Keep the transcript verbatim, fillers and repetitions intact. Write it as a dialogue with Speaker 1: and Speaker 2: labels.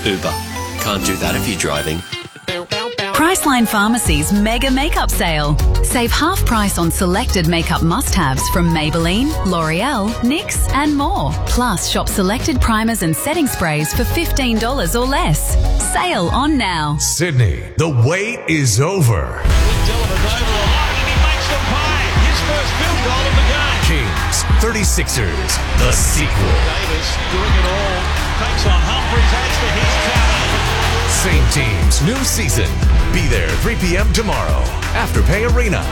Speaker 1: Uber. Can't do that if you're driving.
Speaker 2: Priceline Pharmacy's Mega Makeup Sale. Save half price on selected makeup must-haves from Maybelline, L'Oreal, N Y X and more. Plus, shop selected primers and setting sprays for fifteen dollars or less. Sale on now.
Speaker 3: Sydney, the wait is over. Kings, thirty-sixers, the sequel.
Speaker 4: Davis doing it all. Takes on Humphries, adds to his count.
Speaker 3: Same teams, new season. Be there three p.m. tomorrow. Afterpay Arena.